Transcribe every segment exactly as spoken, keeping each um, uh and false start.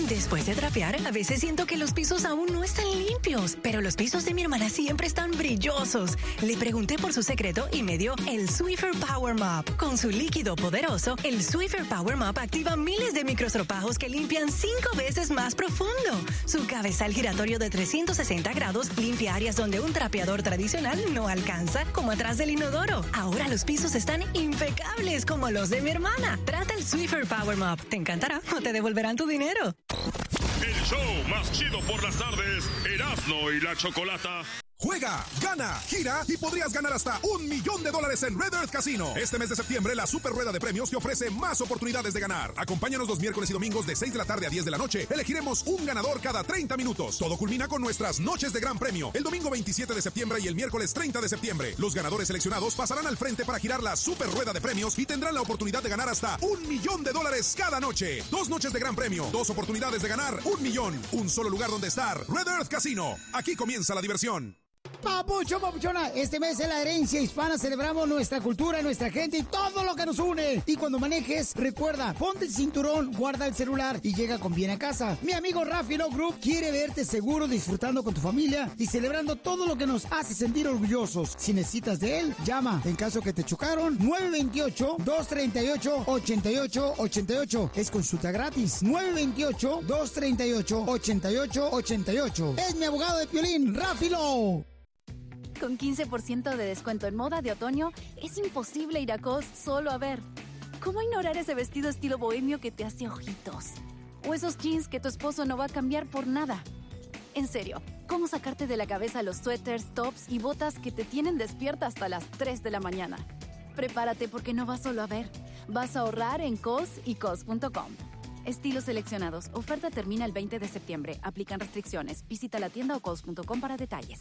Después de trapear, a veces siento que los pisos aún no están limpios, pero los pisos de mi hermana siempre están brillosos. Le pregunté por su secreto y me dio el Swiffer Power Mop. Con su líquido poderoso, el Swiffer Power Mop activa miles de microstropajos que limpian cinco veces más profundo. Su cabezal giratorio de trescientos sesenta grados limpia áreas donde un trapeador tradicional no alcanza, como atrás del inodoro. Ahora los pisos están impecables como los de mi hermana. Trata el Swiffer Power Mop. Te encantará o te devolverán tu dinero. El show más chido por las tardes, Erasmo y la Chocolata. Juega, gana, gira y podrías ganar hasta un millón de dólares en Red Earth Casino. Este mes de septiembre, la super rueda de premios te ofrece más oportunidades de ganar. Acompáñanos los miércoles y domingos de seis de la tarde a diez de la noche. Elegiremos un ganador cada treinta minutos. Todo culmina con nuestras noches de gran premio. El domingo veintisiete de septiembre y el miércoles treinta de septiembre. Los ganadores seleccionados pasarán al frente para girar la super rueda de premios y tendrán la oportunidad de ganar hasta un millón de dólares cada noche. Dos noches de gran premio, dos oportunidades de ganar un millón. Un solo lugar donde estar. Red Earth Casino. Aquí comienza la diversión. Papucho, papuchona, este mes en la herencia hispana celebramos nuestra cultura, nuestra gente y todo lo que nos une. Y cuando manejes, recuerda, ponte el cinturón, guarda el celular y llega con bien a casa. Mi amigo Rafi Love Group quiere verte seguro disfrutando con tu familia y celebrando todo lo que nos hace sentir orgullosos. Si necesitas de él, llama. En caso que te chocaron, nueve veintiocho, dos treinta y ocho, ochenta y ocho ochenta y ocho. Es consulta gratis. nueve veintiocho, dos treinta y ocho, ochenta y ocho ochenta y ocho. Es mi abogado de Piolín, Rafi Love. Con quince por ciento de descuento en moda de otoño, es imposible ir a Cos solo a ver. ¿Cómo ignorar ese vestido estilo bohemio que te hace ojitos? O esos jeans que tu esposo no va a cambiar por nada. En serio, ¿cómo sacarte de la cabeza los suéteres, tops y botas que te tienen despierta hasta las tres de la mañana? Prepárate porque no vas solo a ver. Vas a ahorrar en Cos y Cos punto com. Estilos seleccionados. Oferta termina el veinte de septiembre. Aplican restricciones. Visita la tienda o Cos punto com para detalles.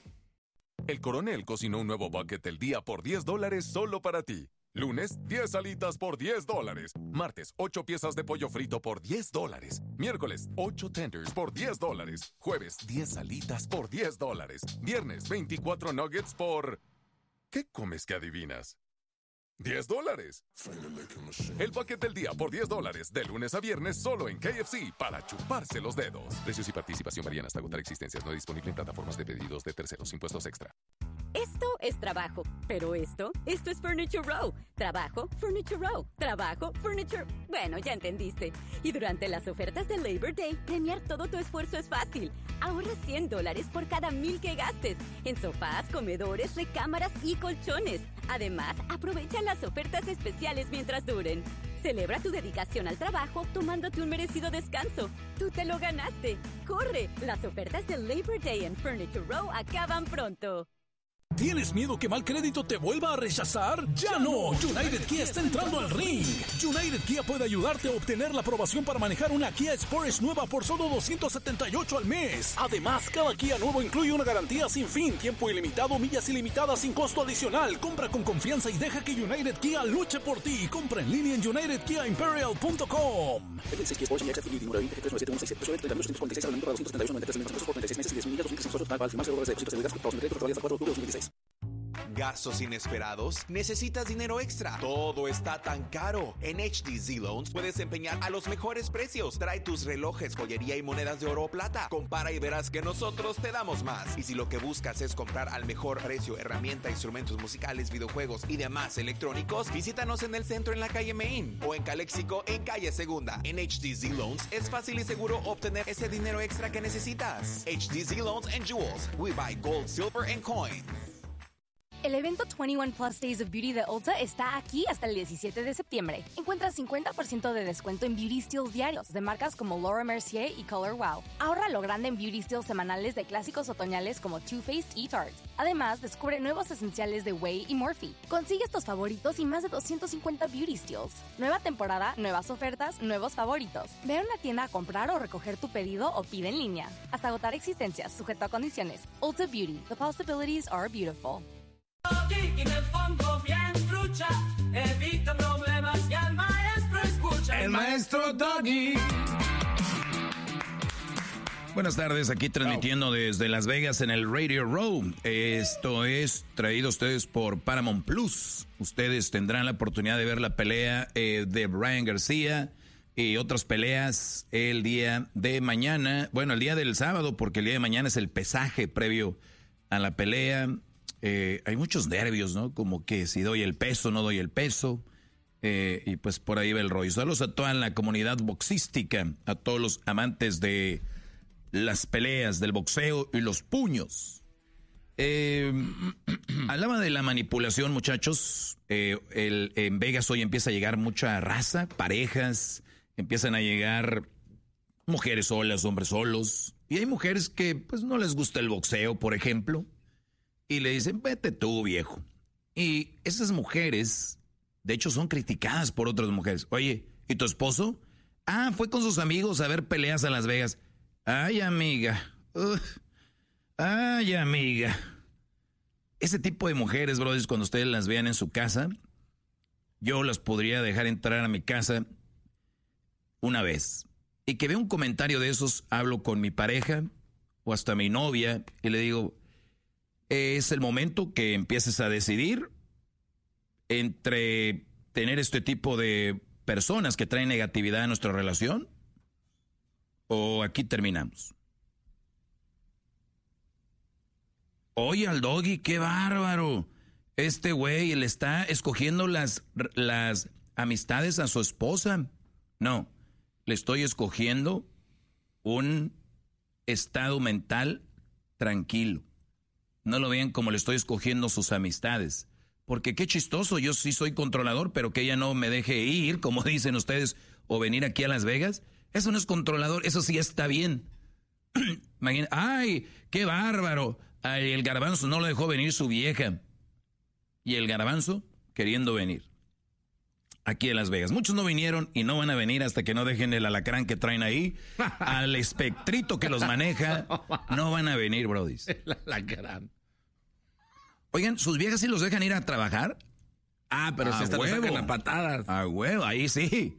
El Coronel cocinó un nuevo bucket del día por diez dólares solo para ti. Lunes, diez alitas por diez dólares. Martes, ocho piezas de pollo frito por diez dólares. Miércoles, ocho tenders por diez dólares. Jueves, diez alitas por diez dólares. Viernes, veinticuatro nuggets por... ¿Qué comes que adivinas? diez dólares. El bucket del día por diez dólares. De lunes a viernes solo en K F C para chuparse los dedos. Precios y participación varían hasta agotar existencias. No disponible en plataformas de pedidos de terceros. Impuestos extra. Esto es trabajo, pero esto, esto es Furniture Row. Trabajo, Furniture Row. Trabajo, Furniture... Bueno, ya entendiste. Y durante las ofertas de Labor Day, premiar todo tu esfuerzo es fácil. Ahorra cien dólares por cada mil que gastes. En sofás, comedores, recámaras y colchones. Además, aprovecha las ofertas especiales mientras duren. Celebra tu dedicación al trabajo tomándote un merecido descanso. Tú te lo ganaste. ¡Corre! Las ofertas de Labor Day en Furniture Row acaban pronto. ¿Tienes miedo que mal crédito te vuelva a rechazar? ¡Ya no! United Kia está entrando al ring. United Kia puede ayudarte a obtener la aprobación para manejar una Kia Sportage nueva por solo doscientos setenta y ocho al mes. Además, cada Kia nuevo incluye una garantía sin fin, tiempo ilimitado, millas ilimitadas sin costo adicional. Compra con confianza y deja que United Kia luche por ti. Compra en línea en united kia imperial punto com. ¿Gastos inesperados? ¿Necesitas dinero extra? Todo está tan caro. En H D Z Loans puedes empeñar a los mejores precios. Trae tus relojes, joyería y monedas de oro o plata. Compara y verás que nosotros te damos más. Y si lo que buscas es comprar al mejor precio herramienta, instrumentos musicales, videojuegos y demás electrónicos, visítanos en el centro en la calle Main o en Calexico en calle Segunda. En H D Z Loans es fácil y seguro obtener ese dinero extra que necesitas. H D Z Loans and Jewels. We buy gold, silver and coin. El evento veintiuno Plus Days of Beauty de Ulta está aquí hasta el diecisiete de septiembre. Encuentra cincuenta por ciento de descuento en Beauty Steals diarios de marcas como Laura Mercier y Color Wow. Ahorra lo grande en Beauty Steals semanales de clásicos otoñales como Too Faced y Tarte. Además, descubre nuevos esenciales de Way y Morphe. Consigue estos favoritos y más de doscientos cincuenta Beauty Steals. Nueva temporada, nuevas ofertas, nuevos favoritos. Ve a una tienda a comprar o recoger tu pedido o pide en línea. Hasta agotar existencias, sujeto a condiciones. Ulta Beauty. The possibilities are beautiful. Evita problemas y al maestro escucha. El maestro Doggy. Buenas tardes, aquí transmitiendo desde Las Vegas en el Radio Row. Esto es traído a ustedes por Paramount Plus. Ustedes tendrán la oportunidad de ver la pelea eh, de Brian García y otras peleas el día de mañana, bueno, el día del sábado, porque el día de mañana es el pesaje previo a la pelea. Eh, hay muchos nervios, ¿no? Como que si doy el peso, no doy el peso. Eh, y pues por ahí va el rollo. Saludos a toda la comunidad boxística, a todos los amantes de las peleas, del boxeo y los puños. Eh, hablaba de la manipulación, muchachos. Eh, el, en Vegas hoy empieza a llegar mucha raza, parejas, empiezan a llegar mujeres solas, hombres solos. Y hay mujeres que pues no les gusta el boxeo, por ejemplo, y le dicen, vete tú, viejo. Y esas mujeres, de hecho, son criticadas por otras mujeres. Oye, ¿y tu esposo? Ah, fue con sus amigos a ver peleas a Las Vegas. Ay, amiga. Uf. Ay, amiga. Ese tipo de mujeres, brothers, cuando ustedes las vean en su casa, yo las podría dejar entrar a mi casa una vez. Y que vea un comentario de esos, hablo con mi pareja o hasta mi novia y le digo, es el momento que empieces a decidir entre tener este tipo de personas que traen negatividad a nuestra relación o aquí terminamos. Oye, al Doggy, qué bárbaro. Este güey le está escogiendo las, las amistades a su esposa. No, le estoy escogiendo un estado mental tranquilo. No lo vean como le estoy escogiendo sus amistades. Porque qué chistoso, yo sí soy controlador, pero que ella no me deje ir, como dicen ustedes, o venir aquí a Las Vegas. Eso no es controlador, eso sí está bien. Imagina, ay, qué bárbaro. Ay, el Garbanzo no lo dejó venir su vieja. Y el Garbanzo queriendo venir aquí a Las Vegas. Muchos no vinieron y no van a venir hasta que no dejen el alacrán que traen ahí. Al espectrito que los maneja, no van a venir, brodis. El alacrán. Oigan, ¿sus viejas sí los dejan ir a trabajar? Ah, pero si están sacan las patadas. A huevo, ahí sí.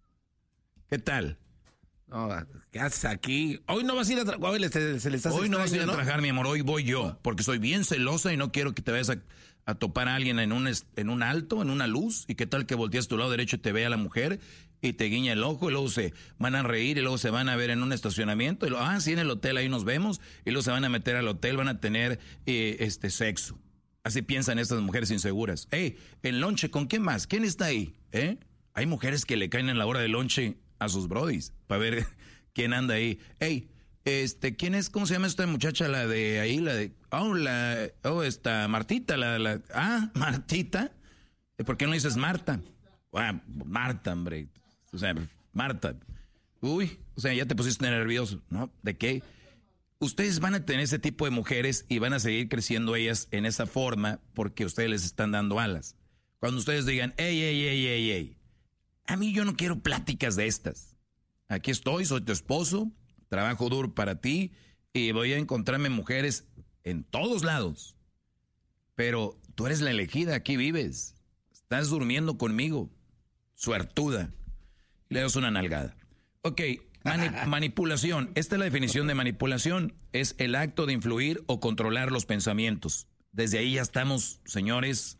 ¿Qué tal? No, ¿qué haces aquí? Hoy no vas a ir a trabajar. Hoy, se, se les hace hoy no vas a ir a ¿no? trabajar, mi amor. Hoy voy yo, porque soy bien celosa y no quiero que te vayas a, a topar a alguien en un, en un alto, en una luz. Y qué tal que volteas tu lado derecho y te vea la mujer y te guiña el ojo y luego se van a reír y luego se van a ver en un estacionamiento. Y luego, ah, sí, en el hotel ahí nos vemos. Y luego se van a meter al hotel, van a tener eh, este sexo. Así piensan estas mujeres inseguras. Hey, el lonche, ¿con quién más? ¿Quién está ahí? ¿Eh? Hay mujeres que le caen en la hora del lonche a sus brodis para ver quién anda ahí. Hey, este, ¿quién es? ¿Cómo se llama esta muchacha? La de ahí, la de... Oh, la... Oh, esta Martita, la... la ah, Martita. ¿Por qué no dices Marta? Ah, Marta, hombre. O sea, Marta. Uy, o sea, ya te pusiste nervioso. ¿No? ¿De qué? Ustedes van a tener ese tipo de mujeres y van a seguir creciendo ellas en esa forma porque ustedes les están dando alas. Cuando ustedes digan, ey, ey, ey, ey, ey, a mí yo no quiero pláticas de estas. Aquí estoy, soy tu esposo, trabajo duro para ti y voy a encontrarme mujeres en todos lados. Pero tú eres la elegida, aquí vives. Estás durmiendo conmigo. Suertuda. Y le das una nalgada. Ok. Mani- manipulación. Esta es la definición de manipulación. Es el acto de influir o controlar los pensamientos. Desde ahí ya estamos, señores,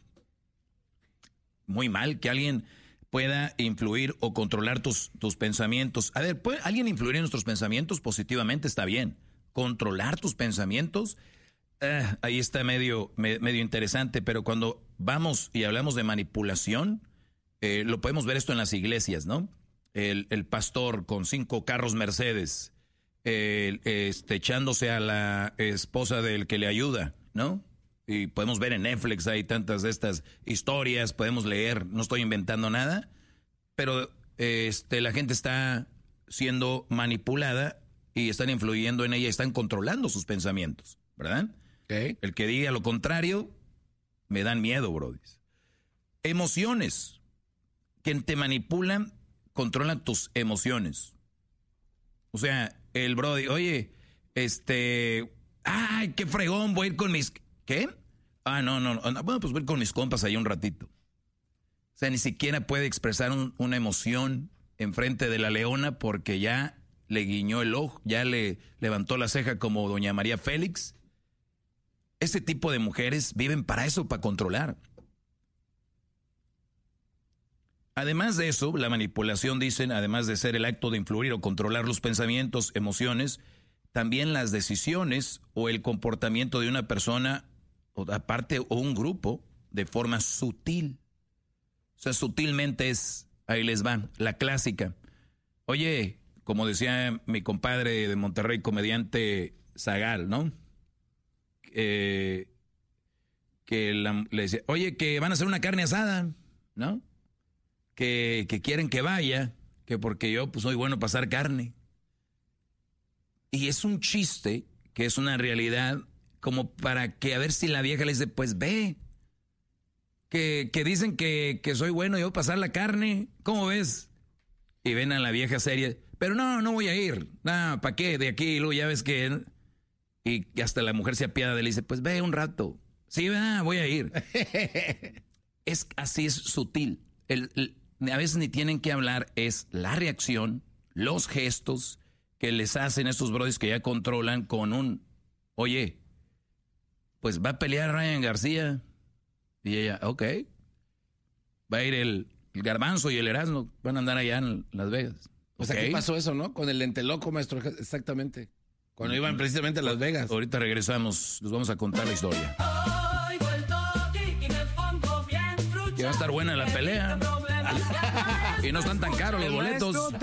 muy mal que alguien pueda influir o controlar tus, tus pensamientos. A ver, ¿puede alguien influir en nuestros pensamientos positivamente? Está bien. Controlar tus pensamientos, eh, ahí está medio, me, medio interesante, pero cuando vamos y hablamos de manipulación, eh, lo podemos ver esto en las iglesias, ¿no? El, el pastor con cinco carros Mercedes, eh, este, echándose a la esposa del que le ayuda, ¿no? Y podemos ver en Netflix, hay tantas de estas historias, podemos leer, no estoy inventando nada, pero este, la gente está siendo manipulada y están influyendo en ella, están controlando sus pensamientos, ¿verdad? Okay. El que diga lo contrario, me dan miedo, bro. Emociones. Quien te manipula, controla tus emociones. O sea, el brody, oye, este, ay, qué fregón, voy a ir con mis, ¿qué? Ah, no, no, no, bueno, pues voy a ir con mis compas ahí un ratito. O sea, ni siquiera puede expresar un, una emoción enfrente de la leona porque ya le guiñó el ojo, ya le levantó la ceja como doña María Félix. Este tipo de mujeres viven para eso, para controlar. Además de eso, la manipulación, dicen, además de ser el acto de influir o controlar los pensamientos, emociones, también las decisiones o el comportamiento de una persona, o aparte, o un grupo, de forma sutil. O sea, sutilmente es, ahí les va, la clásica. Oye, como decía mi compadre de Monterrey, comediante Zagal, ¿no? Eh, que la, le decía, oye, que van a hacer una carne asada, ¿no? Que, que quieren que vaya, que porque yo pues soy bueno para asar carne. Y es un chiste, que es una realidad, como para que a ver si la vieja le dice, pues ve, que, que dicen que, que soy bueno yo para asar la carne, ¿cómo ves? Y ven a la vieja seria, pero no, no voy a ir, no, ¿para qué? De aquí, y luego ya ves que... Y hasta la mujer se apiada de él y dice, pues ve un rato, sí, va, voy a ir. Es así, es sutil. El, el, a veces ni tienen que hablar, es la reacción, los gestos que les hacen estos brodis que ya controlan con un, oye, pues va a pelear Ryan García. Y ella, ok. Va a ir el, el Garbanzo y el Erasmo, van a andar allá en Las Vegas. O sea, okay. ¿Qué pasó eso, no? Con el lente loco, maestro, exactamente. Cuando iban precisamente a Las Vegas. Ahorita regresamos, les vamos a contar la historia. Que va a estar buena la pelea. Y no están tan caros los boletos.